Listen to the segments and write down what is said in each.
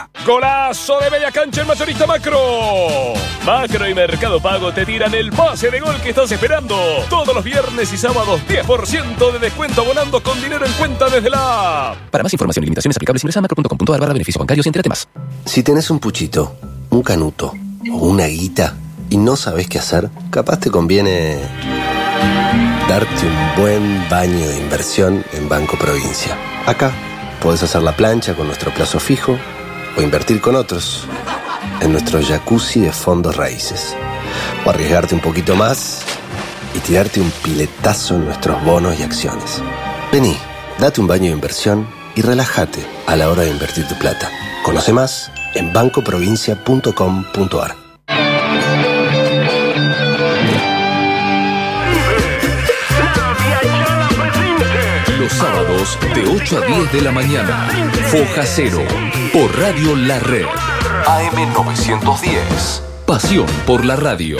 Golazo de media cancha en Mayorista Macro. Macro y Mercado Pago te tiran el pase de gol que estás esperando. Todos los viernes y sábados 10% de descuento abonando con dinero en cuenta desde la app. Para más información y limitaciones aplicables ingresa a macro.com.ar/beneficios bancarios y entérate más. Si tenés un puchito, un canuto o una guita y no sabés qué hacer, capaz te conviene darte un buen baño de inversión en Banco Provincia. Acá podés hacer la plancha con nuestro plazo fijo o invertir con otros en nuestro jacuzzi de fondos raíces. O arriesgarte un poquito más y tirarte un piletazo en nuestros bonos y acciones. Vení, date un baño de inversión y relájate a la hora de invertir tu plata. Conoce más en bancoprovincia.com.ar. Los sábados de 8 a 10 de la mañana. Foja Cero. Por Radio La Red. AM 910. Pasión por la radio.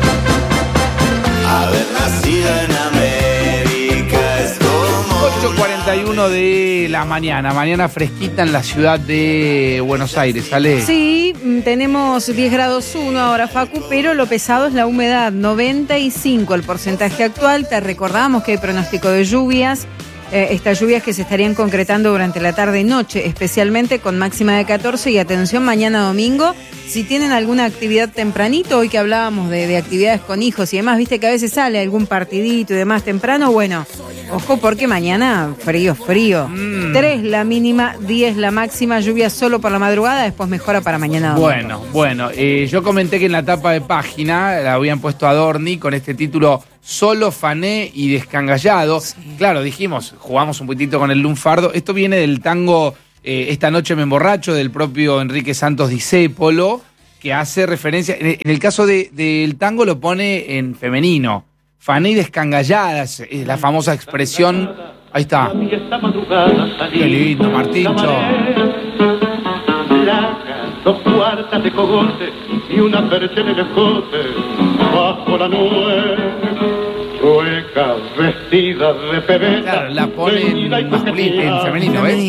Haber nacido en América es como 8:41 de la mañana. Mañana fresquita en la ciudad de Buenos Aires. ¿Sale? Sí, tenemos 10 grados 1 ahora, Facu, pero lo pesado es la humedad. 95 el porcentaje actual. Te recordamos que hay pronóstico de lluvias. Estas lluvias que se estarían concretando durante la tarde y noche, especialmente con máxima de 14. Y atención, mañana domingo, si tienen alguna actividad tempranito, hoy que hablábamos de actividades con hijos y demás, viste que a veces sale algún partidito y demás temprano, bueno, ojo porque mañana frío. 3 la mínima, 10 la máxima, lluvia solo por la madrugada, después mejora para mañana domingo. Bueno, yo comenté que en la tapa de página la habían puesto a Adorni con este título Solo, Fané y Descangallado. Sí. Claro, dijimos, jugamos un poquitito con el lunfardo. Esto viene del tango Esta noche me emborracho, del propio Enrique Santos Discépolo, que hace referencia, en el caso del tango lo pone en femenino. Fané y Descangallada, es la famosa expresión. Ahí está. Qué lindo, Martincho. 2 cuartas de cogote y una percha en el escote, bajo la nube, chueca, vestida de pebeta. Claro, la pone en masculino, en femenino, ¿ves?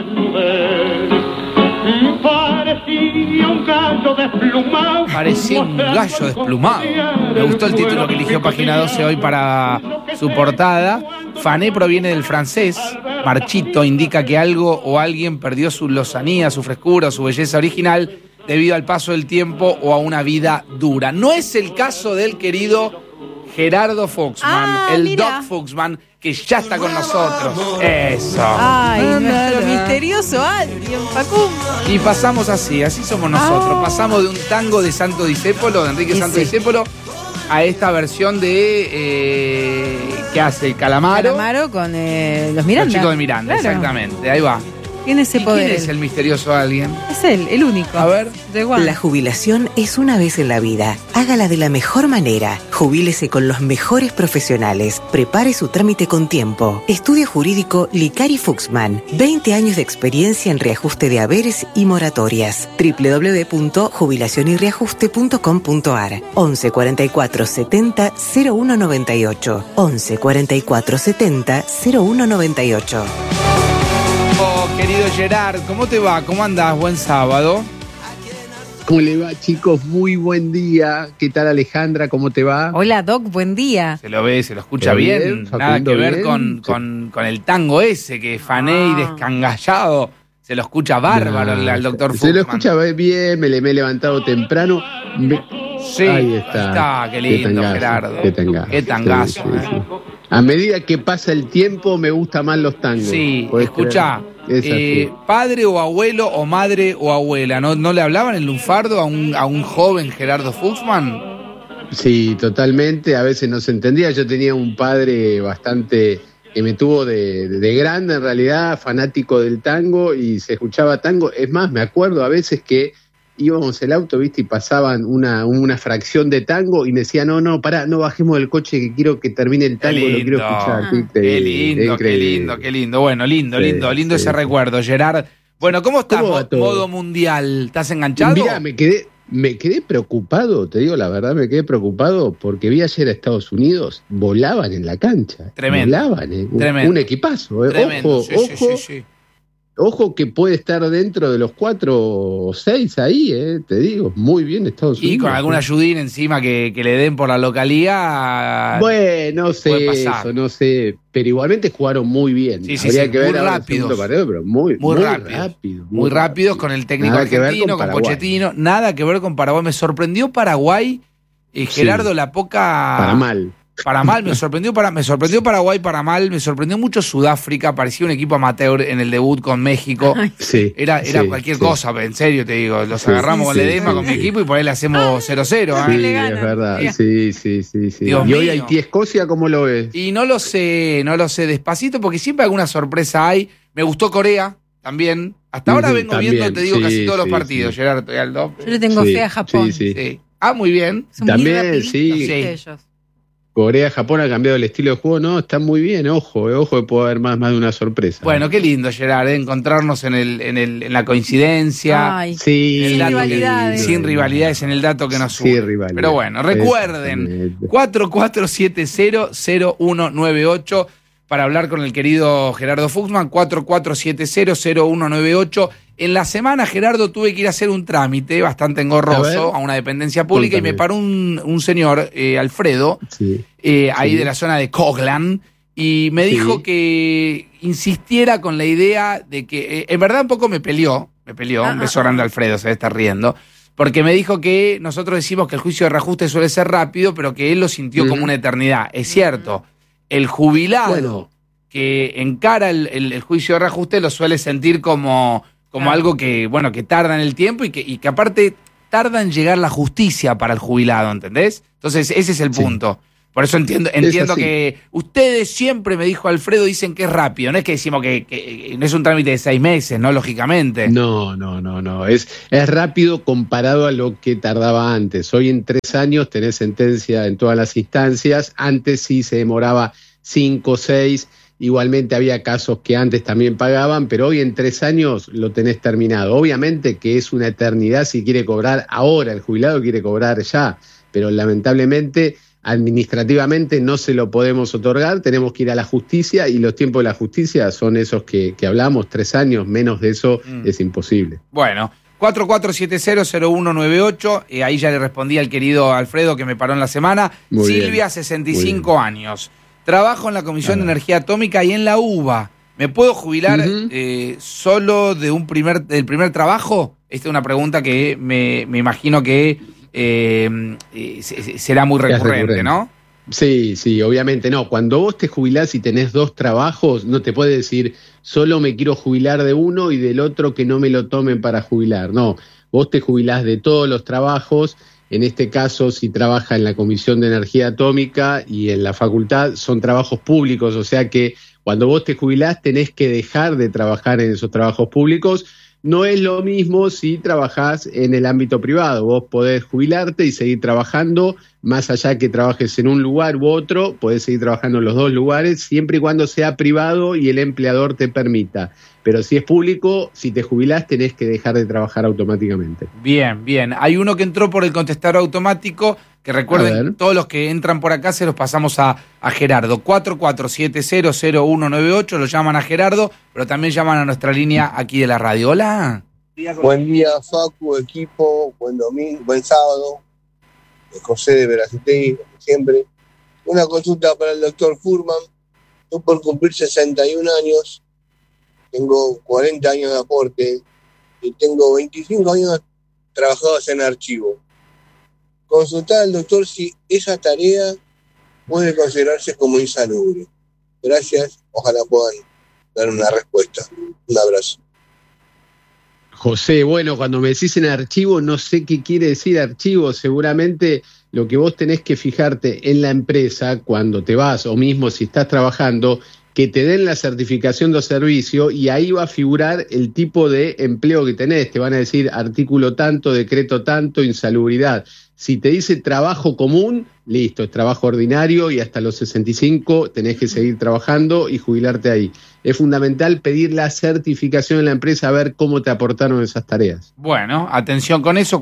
Parecía un gallo desplumado. Parecía un gallo desplumado. Me gustó el título que eligió Página 12 hoy para su portada. Fané proviene del francés. Marchito indica que algo o alguien perdió su lozanía, su frescura, su belleza original debido al paso del tiempo o a una vida dura. No es el caso del querido Gerardo Fuchsman, mira. Doc Fuchsman, que ya está con nosotros. Eso. Ay, nuestro misterioso alguien, Facundo. Y pasamos así somos nosotros. Pasamos de un tango de Santo Discépolo, de Enrique Santo Discépolo, a esta versión de ¿qué hace? El Calamaro. Calamaro con los Miranda. Los chicos de Miranda, claro. Exactamente. Ahí va. Tiene ese poder. ¿Quién es el misterioso alguien? Es él, el único. A ver. La jubilación es una vez en la vida. Hágala de la mejor manera. Jubílese con los mejores profesionales. Prepare su trámite con tiempo. Estudio jurídico Licari Fuchsman. 20 años de experiencia en reajuste de haberes y moratorias. www.jubilacionyreajuste.com.ar 11 44 70 0198 11 44 70 0198. Querido Gerard, ¿cómo te va? ¿Cómo andás? Buen sábado. ¿Cómo le va, chicos? Muy buen día. ¿Qué tal, Alejandra? ¿Cómo te va? Hola, Doc, buen día. Se lo ve, se lo escucha bien. Facundo, nada que ver bien. con el tango ese, que Fané y Descangallado. Se lo escucha bárbaro al doctor Fuchsman. Se lo escucha bien, me he levantado temprano. Sí, ahí está. Qué lindo, Gerardo. Qué tangazo. Sí. A medida que pasa el tiempo, me gustan más los tangos. Sí, escuchá. Padre o abuelo o madre o abuela, ¿no le hablaban el lunfardo a un joven Gerardo Fuchsman? Sí, totalmente, a veces no se entendía. Yo tenía un padre bastante que me tuvo de grande, en realidad, fanático del tango, y se escuchaba tango. Es más, me acuerdo a veces que íbamos el auto, ¿viste? Y pasaban una fracción de tango y me decían, no, pará, no bajemos del coche que quiero que termine el tango, lo quiero escuchar. Qué lindo. Bueno, lindo ese recuerdo, Gerard. Bueno, ¿cómo estás? Modo mundial, ¿estás enganchado? Mirá, me quedé preocupado, te digo la verdad, me quedé preocupado porque vi ayer a Estados Unidos, volaban en la cancha. Tremendo. Volaban, Tremendo. Un equipazo, Tremendo. Ojo. Sí. Ojo que puede estar dentro de los 4 o 6 ahí, te digo, muy bien Estados Unidos. Y con algún ayudín encima que le den por la localidad. Bueno, no sé eso, no sé, pero igualmente jugaron muy bien. Sí, Habría que ver muy ahora el rápidos. segundo partido, pero muy rápido. Muy rápidos con el técnico Nada que ver argentino, con Pochettino. Nada que ver con Paraguay. Me sorprendió Paraguay, Gerardo, Sí. la poca... Para mal. Para mal, me sorprendió Paraguay para mal, me sorprendió mucho Sudáfrica, parecía un equipo amateur en el debut con México. Sí, Era sí, cualquier sí. cosa, en serio te digo, los Sí, agarramos con sí, Ledesma, sí, con mi sí. equipo y por ahí le hacemos 0-0. Sí, le es ganan. verdad. Mira. Sí. Dios Y hoy mío. Haití-Escocia, ¿cómo lo ves? Y no lo sé despacito porque siempre alguna sorpresa hay. Me gustó Corea también. Hasta ahora vengo También, viendo, te digo, casi sí, todos los sí, partidos, sí. Gerardo y Aldo. Yo le tengo Sí, fe a Japón. sí. Ah, muy bien. Son muy También, rapiditos sí. ellos. Corea-Japón ha cambiado el estilo de juego, no, está muy bien, ojo que puede haber más de una sorpresa. Bueno, qué lindo, Gerard, encontrarnos en la coincidencia. Ay, Sí, el sin dato que- rivalidades. sin rivalidades en el dato que nos Sí, une. rivalidades. Pero bueno, recuerden, Exactamente. 4470-0198 para hablar con el querido Gerardo Fuchsman, 4470-0198. En la semana, Gerardo, tuve que ir a hacer un trámite bastante engorroso a una dependencia pública. Contame. Y me paró un señor, Alfredo, Sí. ahí Sí. de la zona de Coglan, y me Sí. dijo que insistiera con la idea de que, en verdad un poco me peleó, un beso grande a Alfredo, se debe estar riendo, porque me dijo que nosotros decimos que el juicio de reajuste suele ser rápido, pero que él lo sintió como una eternidad. Es cierto, el jubilado Bueno. que encara el juicio de reajuste lo suele sentir como algo que, bueno, que tarda en el tiempo y que aparte tarda en llegar la justicia para el jubilado, ¿entendés? Entonces ese es el Sí. punto. Por eso entiendo así. que ustedes siempre, me dijo Alfredo, dicen que es rápido. No es que decimos que no es un trámite de 6 meses, ¿no? Lógicamente. No. Es rápido comparado a lo que tardaba antes. Hoy en 3 años tenés sentencia en todas las instancias. Antes sí se demoraba 5, 6. Igualmente había casos que antes también pagaban, pero hoy en 3 años lo tenés terminado. Obviamente que es una eternidad si quiere cobrar ahora, el jubilado quiere cobrar ya, pero lamentablemente administrativamente no se lo podemos otorgar, tenemos que ir a la justicia y los tiempos de la justicia son esos que hablamos, 3 años, menos de eso es imposible. Bueno, 4470-0198, ahí ya le respondí al querido Alfredo que me paró en la semana. Muy Silvia, bien, 65 años. Trabajo en la Comisión de Energía Atómica y en la UBA. ¿Me puedo jubilar solo del primer trabajo? Esta es una pregunta que me imagino que será muy recurrente, ¿no? Sí, obviamente no. Cuando vos te jubilás y tenés 2 trabajos, no te puedes decir solo me quiero jubilar de uno y del otro que no me lo tomen para jubilar. No, vos te jubilás de todos los trabajos. En este caso, si trabaja en la Comisión de Energía Atómica y en la facultad, son trabajos públicos, o sea que cuando vos te jubilás tenés que dejar de trabajar en esos trabajos públicos. No es lo mismo si trabajás en el ámbito privado. Vos podés jubilarte y seguir trabajando, más allá que trabajes en un lugar u otro, podés seguir trabajando en los 2 lugares, siempre y cuando sea privado y el empleador te permita. Pero si es público, si te jubilás, tenés que dejar de trabajar automáticamente. Bien. Hay uno que entró por el contestador automático, que recuerden, todos los que entran por acá se los pasamos a Gerardo. 4470-0198, lo llaman a Gerardo, pero también llaman a nuestra línea aquí de la radio. Hola. Buen día, Facu, equipo, buen domingo, buen sábado. José de Veracetegui, como siempre. Una consulta para el doctor Furman. Yo por cumplir 61 años, tengo 40 años de aporte y tengo 25 años trabajados en archivo. Consultar al doctor si esa tarea puede considerarse como insalubre. Gracias, ojalá puedan dar una respuesta. Un abrazo. José, bueno, cuando me decís en archivo, no sé qué quiere decir archivo. Seguramente lo que vos tenés que fijarte en la empresa cuando te vas, o mismo si estás trabajando, que te den la certificación de servicio y ahí va a figurar el tipo de empleo que tenés. Te van a decir artículo tanto, decreto tanto, insalubridad. Si te dice trabajo común, listo, es trabajo ordinario y hasta los 65 tenés que seguir trabajando y jubilarte ahí. Es fundamental pedir la certificación en la empresa a ver cómo te aportaron esas tareas. Bueno, atención con eso,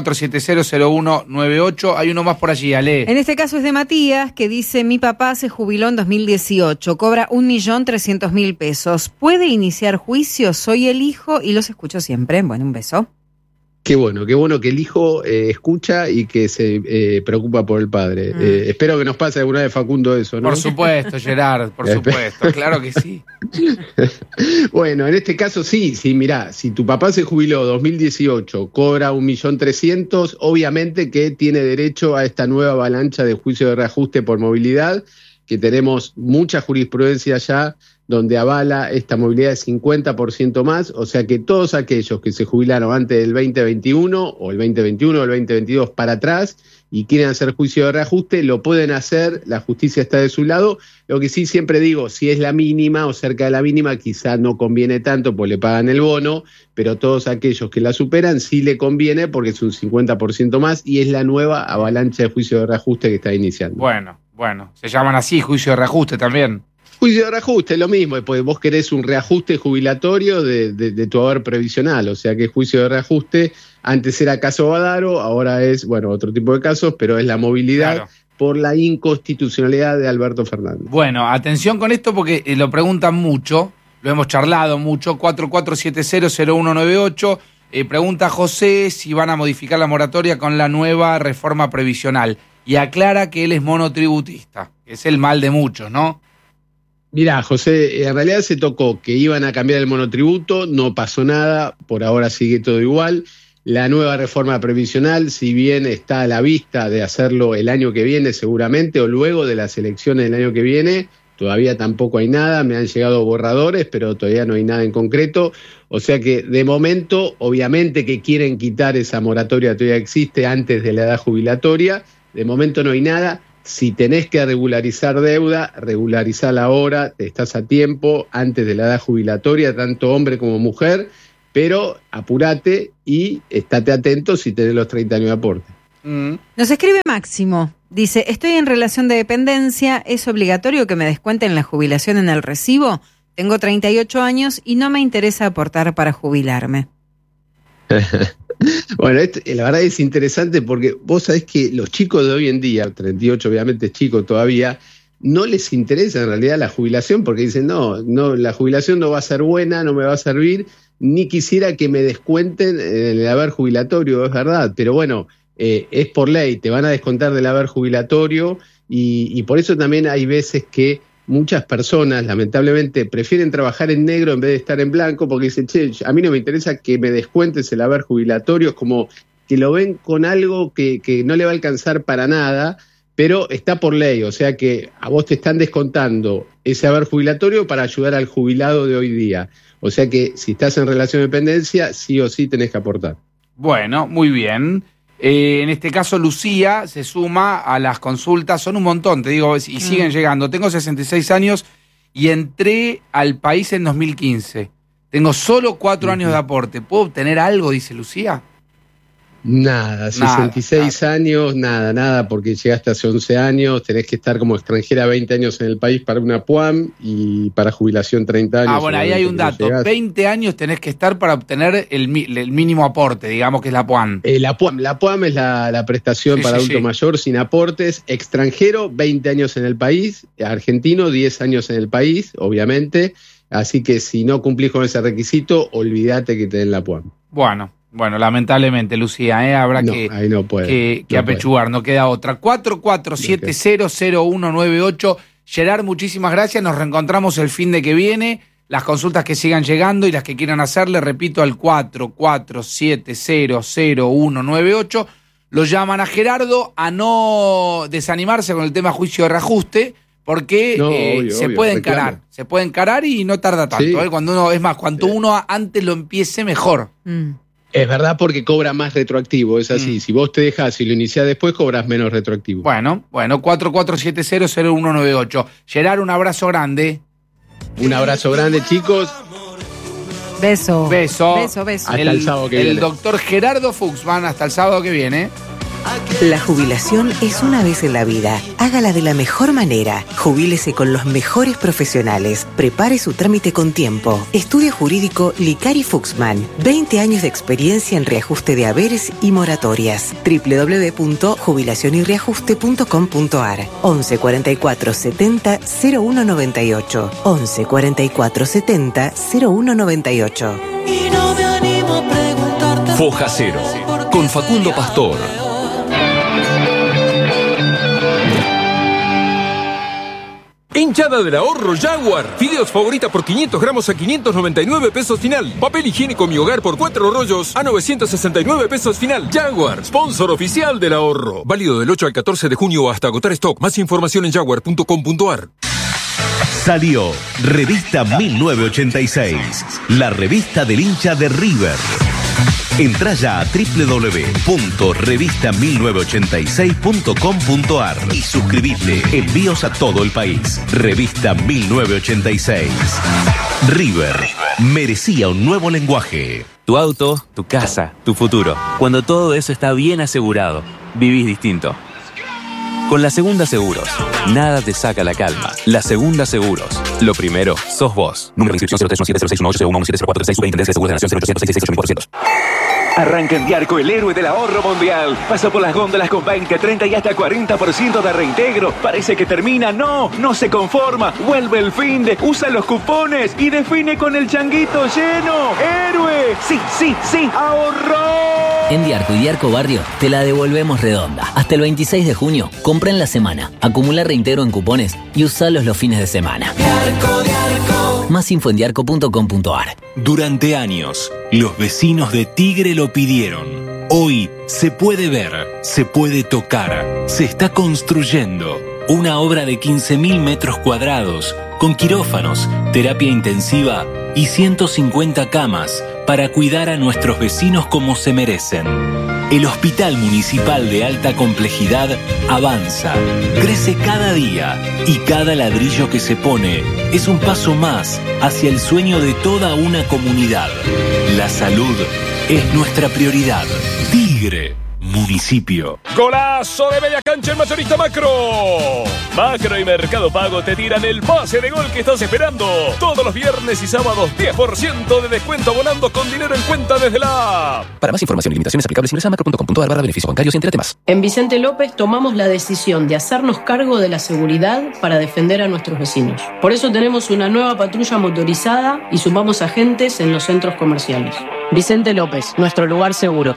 44700198. Hay uno más por allí, Ale. En este caso es de Matías, que dice: mi papá se jubiló en 2018, cobra 1.300.000 pesos. ¿Puede iniciar juicio? Soy el hijo y los escucho siempre. Bueno, un beso. Qué bueno que el hijo escucha y que se preocupa por el padre. Espero que nos pase alguna vez, Facundo, eso, ¿no? Por supuesto, Gerard, por supuesto, claro que sí. Bueno, en este caso sí, mirá, si tu papá se jubiló 2018, cobra 1.300.000, obviamente que tiene derecho a esta nueva avalancha de juicio de reajuste por movilidad, que tenemos mucha jurisprudencia ya donde avala esta movilidad de 50% más, o sea que todos aquellos que se jubilaron antes del 2021 o el 2021 o el 2022 para atrás y quieren hacer juicio de reajuste, lo pueden hacer, la justicia está de su lado. Lo que sí siempre digo, si es la mínima o cerca de la mínima, quizás no conviene tanto porque le pagan el bono, pero todos aquellos que la superan sí le conviene porque es un 50% más y es la nueva avalancha de juicio de reajuste que está iniciando. Bueno, se llaman así, juicio de reajuste también. Juicio de reajuste, lo mismo, porque vos querés un reajuste jubilatorio de tu haber previsional, o sea que juicio de reajuste, antes era caso Badaro, ahora es, bueno, otro tipo de casos, pero es la movilidad por la inconstitucionalidad de Alberto Fernández. Bueno, atención con esto porque lo preguntan mucho, lo hemos charlado mucho, 44700198, pregunta José si van a modificar la moratoria con la nueva reforma previsional y aclara que él es monotributista, que es el mal de muchos, ¿no? Mirá, José, en realidad se tocó que iban a cambiar el monotributo, no pasó nada, por ahora sigue todo igual. La nueva reforma previsional, si bien está a la vista de hacerlo el año que viene seguramente, o luego de las elecciones del año que viene, todavía tampoco hay nada, me han llegado borradores, pero todavía no hay nada en concreto. O sea que de momento, obviamente que quieren quitar esa moratoria que todavía existe antes de la edad jubilatoria, de momento no hay nada. Si tenés que regularizar deuda, regularizala ahora, estás a tiempo, antes de la edad jubilatoria, tanto hombre como mujer, pero apurate y estate atento si tenés los 30 años de aporte. Nos escribe Máximo, dice: estoy en relación de dependencia, ¿es obligatorio que me descuenten la jubilación en el recibo? Tengo 38 años y no me interesa aportar para jubilarme. Bueno, la verdad es interesante porque vos sabés que los chicos de hoy en día, 38 obviamente es chico todavía, no les interesa en realidad la jubilación porque dicen, no, la jubilación no va a ser buena, no me va a servir, ni quisiera que me descuenten el haber jubilatorio, es verdad, pero bueno, es por ley, te van a descontar del haber jubilatorio y por eso también hay veces que muchas personas, lamentablemente, prefieren trabajar en negro en vez de estar en blanco porque dicen, che, a mí no me interesa que me descuentes el haber jubilatorio, es como que lo ven con algo que no le va a alcanzar para nada, pero está por ley, o sea que a vos te están descontando ese haber jubilatorio para ayudar al jubilado de hoy día. O sea que si estás en relación de dependencia, sí o sí tenés que aportar. Bueno, muy bien. En este caso, Lucía se suma a las consultas, son un montón, te digo, y siguen llegando. Tengo 66 años y entré al país en 2015. Tengo solo 4 años de aporte. ¿Puedo obtener algo, dice Lucía? Nada, 66 años, nada, porque llegaste hace 11 años, tenés que estar como extranjera 20 años en el país para una PUAM y para jubilación 30 años. Bueno, ahí hay un dato, 20 años tenés que estar para obtener el mínimo aporte, digamos que es la PUAM. La PUAM es la prestación para adulto mayor sin aportes, extranjero 20 años en el país, argentino 10 años en el país, obviamente, así que si no cumplís con ese requisito, olvídate que te den la PUAM. Bueno, lamentablemente, Lucía, habrá que apechugar, no queda otra. 44700198. Gerard, muchísimas gracias. Nos reencontramos el fin de que viene. Las consultas que sigan llegando y las que quieran hacerle, repito, al 44700198. Lo llaman a Gerardo a no desanimarse con el tema juicio de reajuste, porque se puede encarar. Se puede encarar y no tarda tanto. Cuando uno, es más, cuanto uno antes lo empiece, mejor. Es verdad, porque cobra más retroactivo, es así. Si vos te dejás y lo iniciás después, cobras menos retroactivo. Bueno, 44700198. Gerard, un abrazo grande. Un abrazo grande, chicos. Beso. Hasta el sábado que viene. El doctor Gerardo Fuchsman, hasta el sábado que viene. La jubilación es una vez en la vida. Hágala de la mejor manera. Jubílese con los mejores profesionales. Prepare su trámite con tiempo. Estudio jurídico Licari Fuchsman. 20 años de experiencia en reajuste de haberes y moratorias. www.jubilacionyreajuste.com.ar 11 44 70 0198 11 44 70 0198. Y no me animo a preguntarte. Foja Cero, con Facundo Pastor. Hinchada del ahorro Jaguar. Fideos favorita por 500 gramos a 599 pesos final. Papel higiénico Mi Hogar por 4 rollos a 969 pesos final. Jaguar, sponsor oficial del ahorro. Válido del 8 al 14 de junio hasta agotar stock. Más información en jaguar.com.ar. Salió Revista 1986, la revista del hincha de River. Entrá ya a www.revista1986.com.ar y suscribite. Envíos a todo el país. Revista 1986. River merecía un nuevo lenguaje. Tu auto, tu casa, tu futuro. Cuando todo eso está bien asegurado, vivís distinto. Con La Segunda Seguros, nada te saca la calma. La Segunda Seguros. Lo primero, sos vos. Número de inscripción 0317061861170436 de Seguros de Nación 0800668400. Arranca en Diarco el héroe del ahorro mundial. Pasa por las góndolas con 20, 30 y hasta 40% de reintegro. Parece que termina. No se conforma. Vuelve el finde, usa los cupones y define con el changuito lleno. ¡Héroe! Sí, ahorró. En Diarco y Diarco Barrio te la devolvemos redonda. Hasta el 26 de junio, compra en la semana, acumula reintegro en cupones y usalos los fines de semana. Diarco. Más info en diarco.com.ar. Durante años, los vecinos de Tigre lo pidieron. Hoy se puede ver, se puede tocar, se está construyendo una obra de 15.000 metros cuadrados con quirófanos, terapia intensiva y 150 camas para cuidar a nuestros vecinos como se merecen. El Hospital Municipal de Alta Complejidad avanza, crece cada día y cada ladrillo que se pone es un paso más hacia el sueño de toda una comunidad. La salud es nuestra prioridad. Tigre, municipio. ¡Golazo de media cancha en Mayorista Macro! Macro y Mercado Pago te tiran el pase de gol que estás esperando. Todos los viernes y sábados 10% de descuento abonando con dinero en cuenta desde la app. Para más información y limitaciones aplicables ingresa a macro.com.ar/beneficios bancarios y entérate más. En Vicente López tomamos la decisión de hacernos cargo de la seguridad para defender a nuestros vecinos. Por eso tenemos una nueva patrulla motorizada y sumamos agentes en los centros comerciales. Vicente López, nuestro lugar seguro.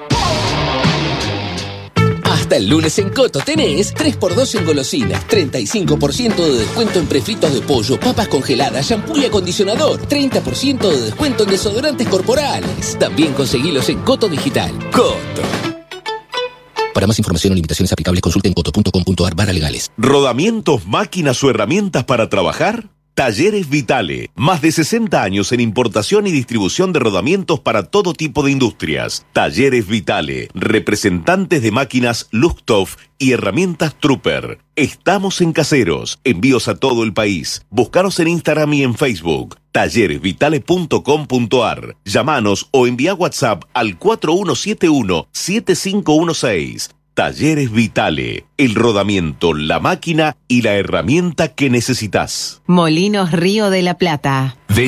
Hasta el lunes en Coto tenés 3x2 en golosinas, 35% de descuento en prefritos de pollo, papas congeladas, shampoo y acondicionador, 30% de descuento en desodorantes corporales. También conseguilos en Coto Digital. Coto. Para más información o limitaciones aplicables consulte en coto.com.ar/legales. ¿Rodamientos, máquinas o herramientas para trabajar? Talleres Vitale, más de 60 años en importación y distribución de rodamientos para todo tipo de industrias. Talleres Vitale, representantes de máquinas Luxtoff y herramientas Trooper. Estamos en Caseros, envíos a todo el país. Búscanos en Instagram y en Facebook. talleresvitale.com.ar. Llámanos o envía WhatsApp al 4171-7516. Talleres Vitale, el rodamiento, la máquina y la herramienta que necesitas. Molinos Río de la Plata.